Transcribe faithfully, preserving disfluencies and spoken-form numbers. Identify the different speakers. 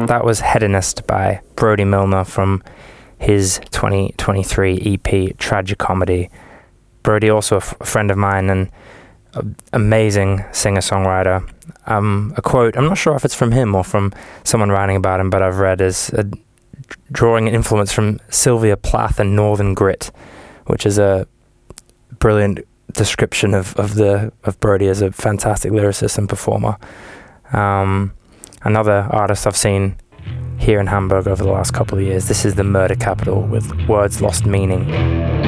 Speaker 1: That was Hedonist by Brody Milner from his twenty twenty-three E P Tragicomedy. Brody, also a, f- a friend of mine and an amazing singer-songwriter. Um, a quote, I'm not sure if it's from him or from someone writing about him, but I've read is a, drawing an influence from Sylvia Plath and Northern Grit, which is a brilliant description of, of the of Brody as a fantastic lyricist and performer. Um, another artist I've seen here in Hamburg over the last couple of years, this is the Murder Capital with Words Lost Meaning.